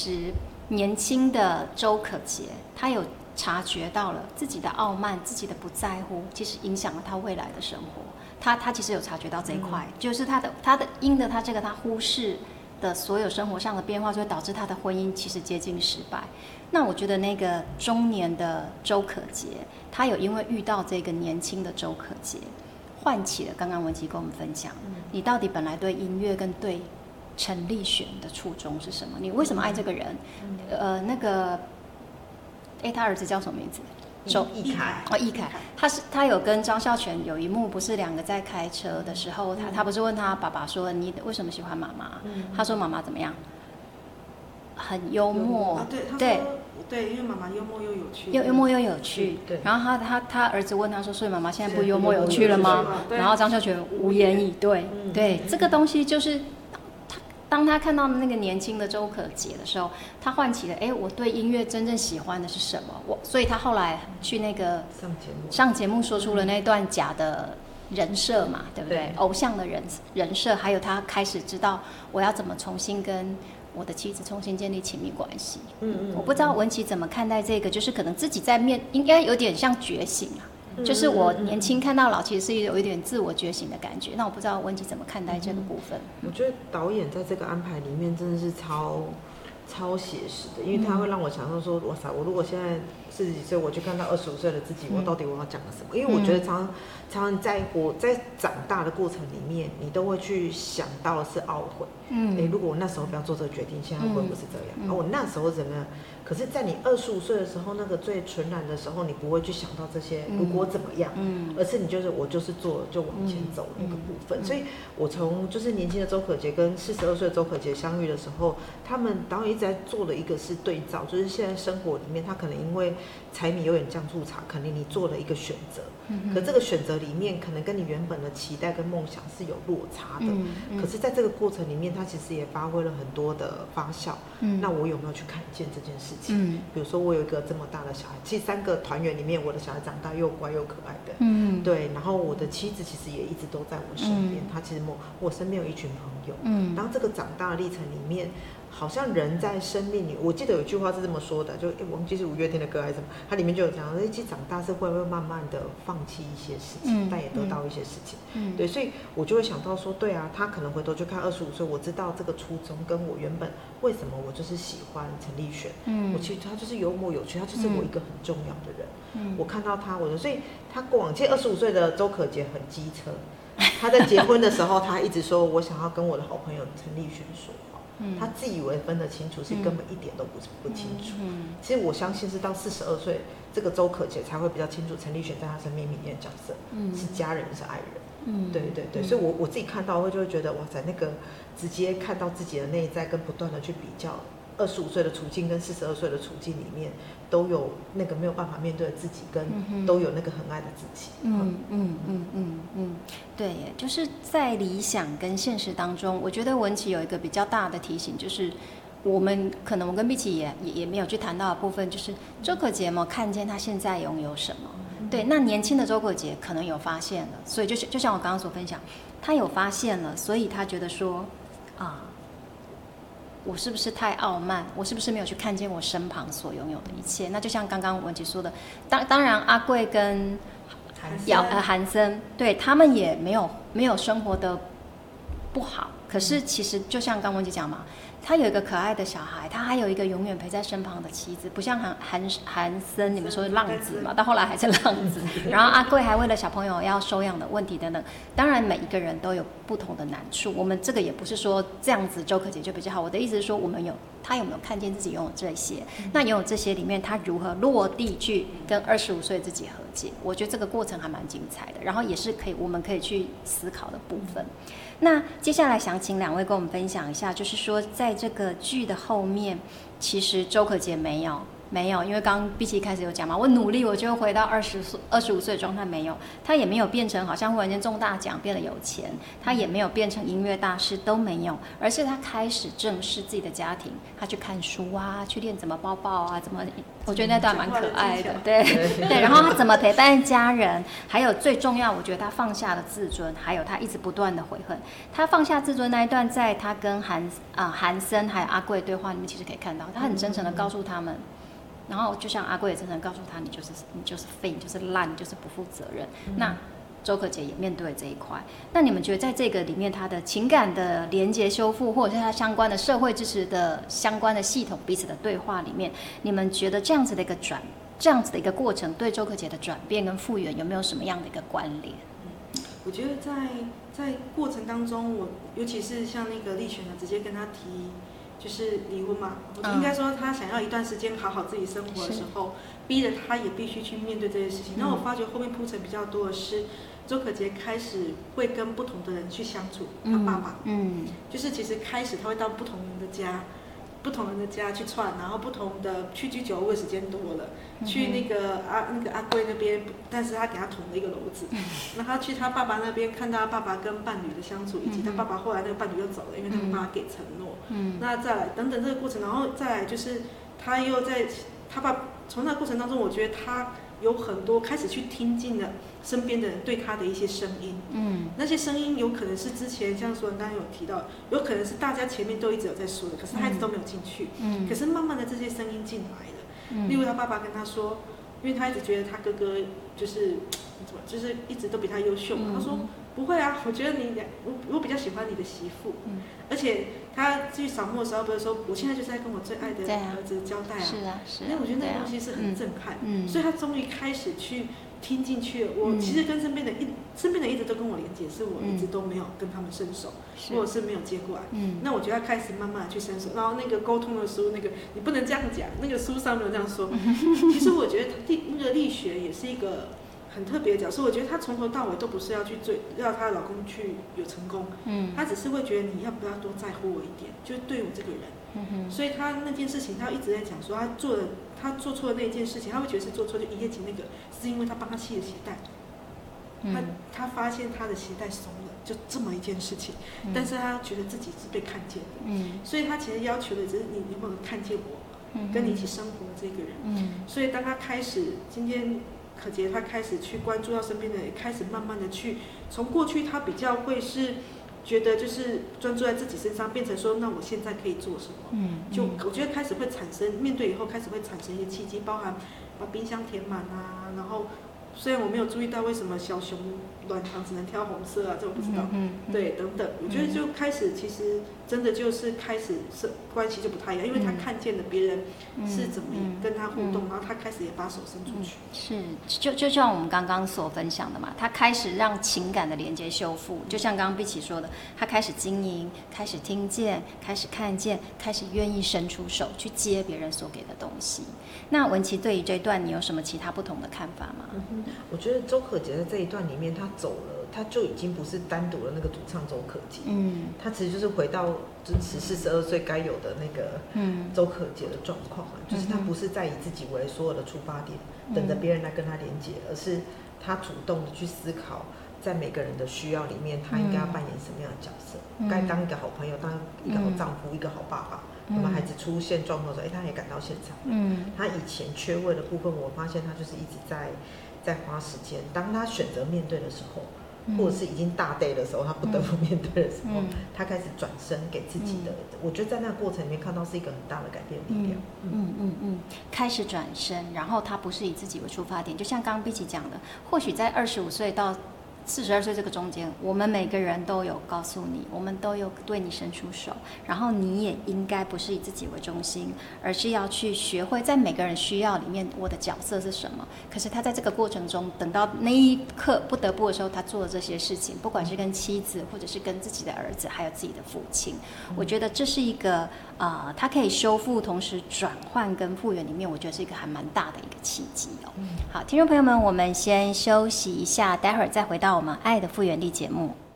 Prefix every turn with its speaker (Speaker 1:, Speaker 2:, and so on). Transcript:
Speaker 1: 实年轻的周可杰，他有察觉到了自己的傲慢、自己的不在乎，其实影响了他未来的生活。他其实有察觉到这一块，就是他因着他忽视的所有生活上的变化，就会导致他的婚姻其实接近失败。那我觉得那个中年的周可杰，他有因为遇到这个年轻的周可杰，唤起了刚刚文琪跟我们分享，你到底本来对音乐跟对陈立璇的初衷是什么？你为什么爱这个人？他儿子叫什么名字？
Speaker 2: 易凯
Speaker 1: 易凯，他有跟张孝全有一幕，不是两个在开车的时候，他不是问他爸爸说你为什么喜欢妈妈？他说妈妈怎么样？很幽默，
Speaker 2: 对，因为妈妈幽默又有趣，
Speaker 1: 幽默又有趣。然后他儿子问他说，所以妈妈现在不幽默有趣了吗？然后张孝全无言以对。对，这个东西就是当他看到那个年轻的周可杰的时候，他唤起了我对音乐真正喜欢的是什么？所以他后来去那个上节目说出了那段假的人设嘛，对不对？偶像的人设，还有他开始知道我要怎么重新跟我的妻子重新建立亲密关系。我不知道文琪怎么看待这个，就是可能自己在应该有点像觉醒啊。就是我年轻看到老，其实是有一点自我觉醒的感觉。那我不知道文琪怎么看待这个部分。
Speaker 3: 我觉得导演在这个安排里面真的是超写实的，因为他会让我想象说，哇塞，我如果现在40几岁，我去看到25岁的自己，我到底我要讲的什么？因为我觉得常常在我在长大的过程里面，你都会去想到的是懊悔。如果我那时候不要做这个决定，现在会不会是这样？我那时候怎么样？可是，在你25岁的时候，那个最纯然的时候，你不会去想到这些如果怎么样，而是我就是做就往前走那个部分。所以我从就是年轻的周可杰跟42岁的周可杰相遇的时候，他们导演一直在做的一个是对照，就是现在生活里面，他可能因为柴米油盐酱醋茶，可能你做了一个选择，可这个选择里面可能跟你原本的期待跟梦想是有落差的。可是在这个过程里面，他其实也发挥了很多的发酵。那我有没有去看见这件事情？比如说我有一个这么大的小孩，其实3个团员里面，我的小孩长大又乖又可爱的。对，然后我的妻子其实也一直都在我身边。他其实我身边有一群朋友。然后这个长大的历程里面，好像人在生命里，我记得有句话是这么说的，就我们记是5月天的歌还是什么，它里面就有讲，其实长大是会慢慢的放弃一些事情，但也得到一些事情。对，所以我就会想到说，对啊，他可能回头去看25岁，我知道这个初衷跟我原本为什么我就是喜欢陈立璇。我其实他就是幽默有趣，他就是我一个很重要的人。我看到他，所以他过往，其实25岁的周可杰很机车。他在结婚的时候，他一直说我想要跟我的好朋友陈立璇说话。他自以为分得清楚，是根本一点都不清楚。其实我相信是到42岁，这个周可杰才会比较清楚陈立璇在他生命里面的角色，是家人，是爱人。对，所以我自己看到就会觉得，哇塞，那个直接看到自己的内在，跟不断的去比较25岁的处境跟42岁的处境里面，都有那个没有办法面对的自己，跟都有那个很爱的自己。
Speaker 1: 对耶，就是在理想跟现实当中，我觉得文琪有一个比较大的提醒，就是我跟碧琪也没有去谈到的部分，就是周可杰有没有看见他现在拥有什么？对，那年轻的周可杰可能有发现了，所以就像我刚刚所分享，他有发现了，所以他觉得说我是不是太傲慢？我是不是没有去看见我身旁所拥有的一切？那就像刚刚文琪说的，当然阿贵跟韩森，对他们也没有生活的不好，可是其实就像刚文琪讲嘛，他有一个可爱的小孩，他还有一个永远陪在身旁的妻子，不像韩森你们说浪子嘛，到后来还是浪子。然后阿贵还为了小朋友要收养的问题等等，当然每一个人都有不同的难处，我们这个也不是说这样子周可杰就比较好，我的意思是说他有没有看见自己拥有这些？那拥有这些里面，他如何落地去跟25岁自己和解？我觉得这个过程还蛮精彩的，然后也是我们可以去思考的部分。那接下来想请2位跟我们分享一下，就是说在这个剧的后面，其实周可杰没有没有，因为刚刚碧琪开始有讲嘛，我努力我就回到25岁的状态，没有，他也没有变成好像忽然间中大奖变得有钱，他也没有变成音乐大师，都没有，而是他开始正视自己的家庭，他去看书啊，去练怎么抱抱啊，怎么，我觉得那段蛮可爱的，对对，然后他怎么陪伴家人，还有最重要，我觉得他放下了自尊，还有他一直不断的悔恨，他放下自尊那一段，在他跟韩森还有阿贵对话里面，其实可以看到，他很真诚的告诉他们。然后就像阿贵也真诚告诉他，你就是废，你就是烂，你就是不负责任。那周可杰也面对了这一块。那你们觉得在这个里面，他的情感的连结修复，或者是他相关的社会支持的相关的系统彼此的对话里面，你们觉得这样子的一个过程，对周可杰的转变跟复原有没有什么样的一个关联？
Speaker 2: 我觉得在过程当中，我尤其是像那个立璇呢，直接跟他提。就是离婚嘛，我应该说他想要一段时间好好自己生活的时候，逼着他也必须去面对这些事情。那我发觉后面铺陈比较多的是，周可杰开始会跟不同的人去相处，他爸爸，就是其实开始他会到不同人的家去串，然后不同的去居酒屋的时间多了，去那个阿贵那边，但是他给他捅了一个篓子，那他去他爸爸那边看到他爸爸跟伴侣的相处，以及他爸爸后来那个伴侣又走了，因为他们爸爸给承诺，那再来等等这个过程，然后再来就是他又在他爸从那个过程当中，我觉得他有很多开始去听进了身边的人对他的一些声音，那些声音有可能是之前像说刚刚有提到，有可能是大家前面都一直有在说的，可是他一直都没有进去，可是慢慢的这些声音进来了，例如他爸爸跟他说，因为他一直觉得他哥哥就是一直都比他优秀，他说不会啊，我觉得我比较喜欢你的媳妇，而且他去扫墓的时候不是说，我现在就是在跟我最爱的儿子交代啊，
Speaker 1: 是啊是啊，
Speaker 2: 那我觉得那个东西是很震撼，所以他终于开始去听进去了。我其实跟身边的一直都跟我连接，是我一直都没有跟他们伸手，或者是没有接过来。那我觉得他开始慢慢的去伸手，然后那个沟通的书，那个你不能这样讲，那个书上没有这样说。其实我觉得那个力学也是一个很特别的角色，我觉得她从头到尾都不是要去要她老公去有成功，她只是会觉得你要不要多在乎我一点，就是对我这个人，所以她那件事情，她一直在讲说她做错的那件事情，她会觉得是做错，就一夜情那个是因为她帮他系了鞋带，她发现她的鞋带松了，就这么一件事情，但是她觉得自己是被看见的，所以她其实要求的只是你有没有看见我，跟你一起生活的这个人，所以当她开始今天。可杰他开始去关注到身边的人，开始慢慢的去从过去他比较会是觉得就是专注在自己身上，变成说那我现在可以做什么？就我觉得开始会产生面对以后开始会产生一些契机，包含把冰箱填满啊，然后虽然我没有注意到为什么小熊卵巢只能挑红色啊，这我不知道，对，等等，我觉得就开始其实真的就是开始是关系就不太一样，因为他看见了别人是怎么跟他互动，然后他开始也把手伸出去。
Speaker 1: 是，就像我们刚刚所分享的嘛，他开始让情感的连接修复，就像刚刚碧琪说的，他开始经营，开始听见，开始看见，开始愿意伸出手去接别人所给的东西。那文琪对于这一段你有什么其他不同的看法吗？
Speaker 3: 我觉得周可杰在这一段里面，他走了，他就已经不是单独的那个主唱周可杰，他其实就是回到真实42岁该有的那个周可杰的状况嘛，就是他不是在以自己为所有的出发点，等着别人来跟他连接，而是他主动的去思考，在每个人的需要里面，他应该要扮演什么样的角色，该当一个好朋友，当一个好丈夫，一个好爸爸。那么孩子出现状况的时候，他也赶到现场。他以前缺位的部分，我发现他就是一直在花时间。当他选择面对的时候，或者是已经大 day 的时候，他不得不面对的时候，他开始转身给自己的。我觉得在那个过程里面看到是一个很大的改变力量。
Speaker 1: 开始转身，然后他不是以自己为出发点，就像刚刚碧琪讲的，或许在25岁到42岁这个中间，我们每个人都有告诉你，我们都有对你伸出手，然后你也应该不是以自己为中心，而是要去学会在每个人需要里面我的角色是什么。可是他在这个过程中，等到那一刻不得不的时候，他做了这些事情，不管是跟妻子，或者是跟自己的儿子，还有自己的父亲，我觉得这是一个他可以修复，同时转换跟复原里面，我觉得是一个还蛮大的一个契机哦。好，听众朋友们，我们先休息一下，待会儿再回到我们爱的复原力节目。